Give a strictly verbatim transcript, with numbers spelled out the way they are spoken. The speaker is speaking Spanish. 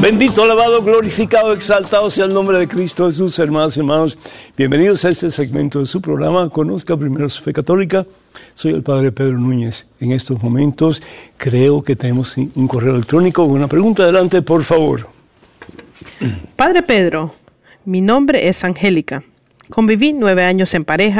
Bendito, alabado, glorificado, exaltado sea el nombre de Cristo Jesús, hermanos y hermanos. Bienvenidos a este segmento de su programa, Conozca Primero su Fe Católica. Soy el Padre Pedro Núñez. En estos momentos creo que tenemos un correo electrónico. Una pregunta, adelante, por favor. Padre Pedro, mi nombre es Angélica. Conviví nueve años en pareja